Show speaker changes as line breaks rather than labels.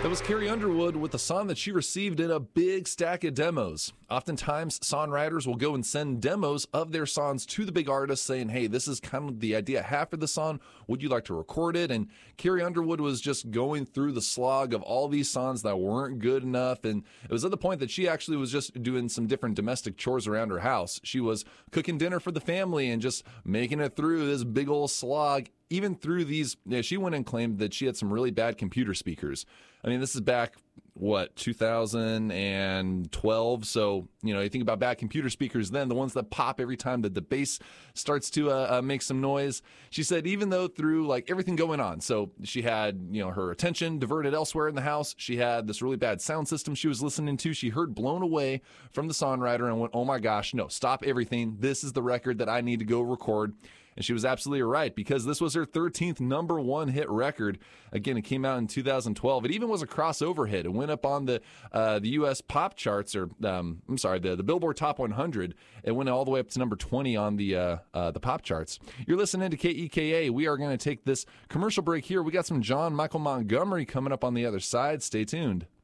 That was Carrie Underwood with a song that she received in a big stack of demos. Oftentimes, songwriters will go and send demos of their songs to the big artist saying, hey, this is kind of the idea I have for the song. Would you like to record it? And Carrie Underwood was just going through the slog of all these songs that weren't good enough. And it was at the point that she actually was just doing some different domestic chores around her house. She was cooking dinner for the family and just making it through this big old slog. Even through these, she went and claimed that she had some really bad computer speakers. I mean, this is back, 2012. So, you think about bad computer speakers then, the ones that pop every time that the bass starts to make some noise. She said even though through everything going on, so she had, her attention diverted elsewhere in the house. She had this really bad sound system she was listening to. She heard Blown Away from the songwriter and went, oh my gosh, no, stop everything. This is the record that I need to go record. And she was absolutely right, because this was her 13th number one hit record. Again, it came out in 2012. It even was a crossover hit. It went up on the U.S. pop charts, or the Billboard Top 100. It went all the way up to number 20 on the pop charts. You're listening to KEKA. We are going to take this commercial break here. We got some John Michael Montgomery coming up on the other side. Stay tuned.